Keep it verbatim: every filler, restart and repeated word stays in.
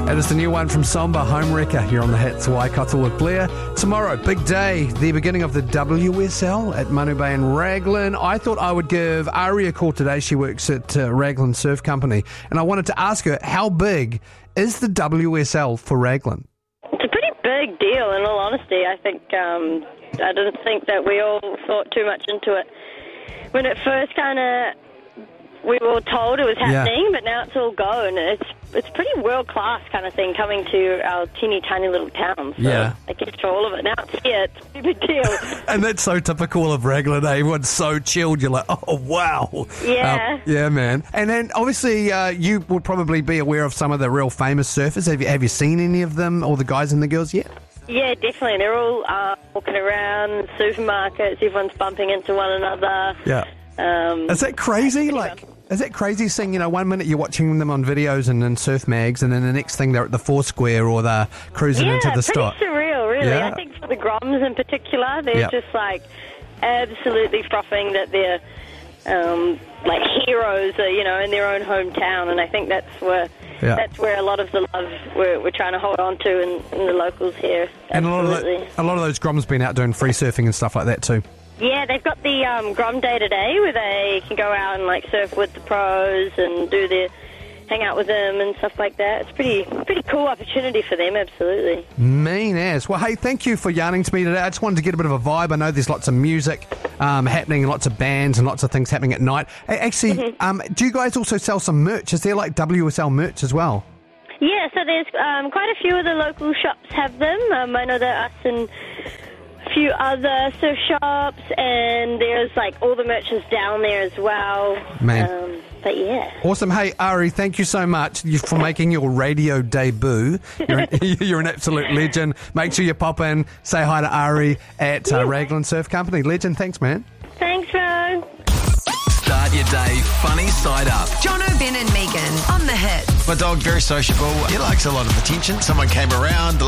And it's the new one from Somber, Homewrecker, here on the Hits, Waikato with Blair. Tomorrow, big day, the beginning of the W S L at Manu Bay and Raglan. I thought I would give Ari a call today. She works at uh, Raglan Surf Company. And I wanted to ask her, how big is the W S L for Raglan? It's a pretty big deal, in all honesty. I think, um, I didn't think that we all thought too much into it. When it first kind of, we were told it was happening, yeah. but now it's all go, and it's it's pretty world-class kind of thing coming to our teeny tiny little town. So yeah. I guess for all of it, now it's here, it's a pretty big deal. And that's so typical of Raglan, eh? Everyone's so chilled, you're like, oh, wow. Yeah. Um, yeah, man. And then, obviously, uh, you would probably be aware of some of the real famous surfers. Have you, have you seen any of them, all the guys and the girls yet? Yeah, definitely. They're all uh, walking around, supermarkets, everyone's bumping into one another. Yeah. Um, Is that crazy? Like, fun. Is that crazy seeing, you know, one minute you're watching them on videos and in surf mags, and then the next thing they're at the Foursquare or they're cruising yeah, into the stop? Yeah, pretty surreal, really. Yeah. I think for the Groms in particular, they're yep. just, like, absolutely frothing that they're, um, like, heroes, uh, you know, in their own hometown, and I think that's where... Yeah. That's where a lot of the love we're, we're trying to hold on to in, in the locals here. Absolutely. And a lot, of the, a lot of those Groms been out doing free surfing and stuff like that too. Yeah, they've got the um, Grom Day today where they can go out and like surf with the pros and do their hang out with them and stuff like that. It's pretty pretty cool opportunity for them, absolutely. Mean as. Well, hey, thank you for yarning to me today. I just wanted to get a bit of a vibe. I know there's lots of music um, happening, lots of bands and lots of things happening at night. Actually, mm-hmm. um, do you guys also sell some merch? Is there like W S L merch as well? Yeah, so there's um, quite a few of the local shops have them. Um, I know that us and a few other surf shops, and there's like all the merch is down there as well. Man. Um, but yeah. Awesome. Hey, Ari, thank you so much for making your radio debut. You're an, you're an absolute legend. Make sure you pop in, say hi to Ari at uh, Raglan Surf Company. Legend, thanks, man. Thanks, Ro. Start your day funny side up. Jono, Ben and Megan on the Hit. My dog, very sociable. He likes a lot of attention. Someone came around,